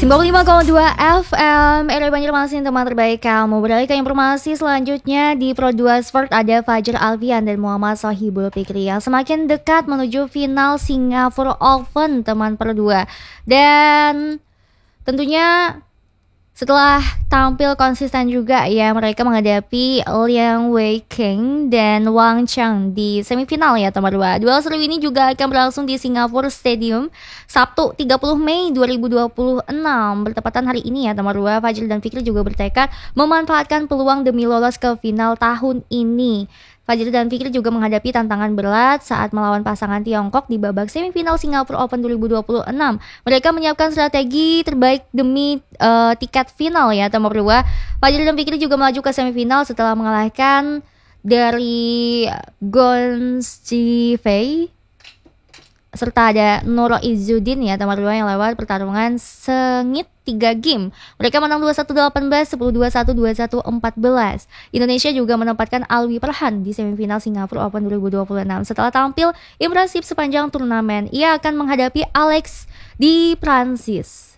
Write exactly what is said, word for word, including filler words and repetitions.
Simbol lima koma dua F M, era Banjarmasin, teman terbaik kamu. Beralih ke informasi selanjutnya, di Pro dua Sport ada Fajar Alfian dan Muhammad Sohibul Fikri yang semakin dekat menuju final Singapore Open, teman Pro dua. Dan tentunya setelah tampil konsisten juga ya, mereka menghadapi Liang Weiqing dan Wang Cheng di semifinal ya teman dua. Duel seru ini juga akan berlangsung di Singapore Stadium Sabtu tiga puluh Mei dua ribu dua puluh enam. Bertepatan hari ini ya teman dua, Fajar dan Fikri juga bertekad memanfaatkan peluang demi lolos ke final tahun ini. Fajar dan Fikri juga menghadapi tantangan berat saat melawan pasangan Tiongkok di babak semifinal Singapore Open dua ribu dua puluh enam. Mereka menyiapkan strategi terbaik demi uh, tiket final ya teman berdua. Fajar dan Fikri juga melaju ke semifinal setelah mengalahkan dari Gon Zhifei serta ada Nurul Izzuddin ya teman berdua yang lewat pertarungan sengit tiga game. Mereka menang dua puluh satu delapan belas, sepuluh dua puluh satu, dua puluh satu empat belas. Indonesia juga menempatkan Alwi Perhan di semifinal Singapore Open dua ribu dua puluh enam. Setelah tampil impresif sepanjang turnamen, ia akan menghadapi Alex di Prancis.